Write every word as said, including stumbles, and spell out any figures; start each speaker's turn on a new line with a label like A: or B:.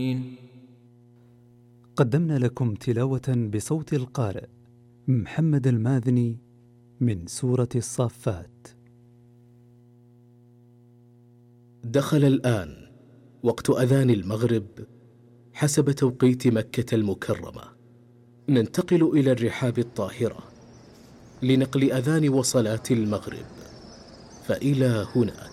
A: قدمنا لكم تلاوة بصوت القارئ محمد الماذني من سورة الصافات.
B: دخل الآن وقت أذان المغرب حسب توقيت مكة المكرمة. ننتقل إلى الرحاب الطاهرة لنقل أذان وصلاة المغرب، فإلى هناك.